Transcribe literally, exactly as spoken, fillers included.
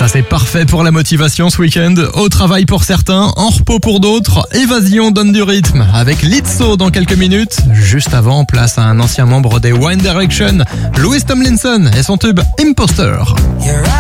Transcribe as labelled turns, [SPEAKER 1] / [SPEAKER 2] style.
[SPEAKER 1] Ça c'est parfait pour la motivation ce week-end. Au travail pour certains, en repos pour d'autres. Évasion donne du rythme avec Lizzo dans quelques minutes. Juste avant, place à un ancien membre des One Direction, Louis Tomlinson et son tube Imposter.